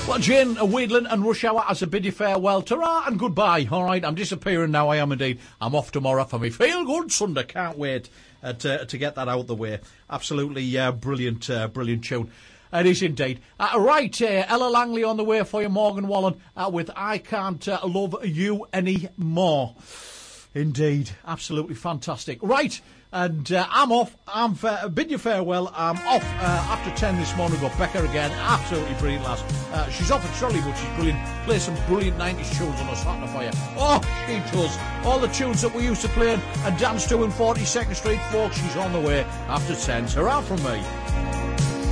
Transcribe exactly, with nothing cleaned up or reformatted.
Well, Jane Wheedlin and Rush Hour as a bid you farewell. Ta-ra and goodbye. All right, I'm disappearing now. I am indeed. I'm off tomorrow for me Feel Good Sunday. Can't wait uh, to, to get that out the way. Absolutely uh, brilliant, uh, brilliant tune. It is indeed. Uh, right, uh, Ella Langley on the way for you, Morgan Wallen, uh, with I Can't uh, Love You Anymore. Indeed, absolutely fantastic. Right, and uh, I'm off. I'm fa- bid you farewell. I'm off uh, after ten this morning. Got Becca again. Absolutely brilliant, lass. Uh, she's off at trolley, but she's brilliant. Play some brilliant nineties tunes on a Saturday for you. Oh, she does. All the tunes that we used to play and dance to in forty-second Street, folks. She's on the way after ten. Hurrah from me.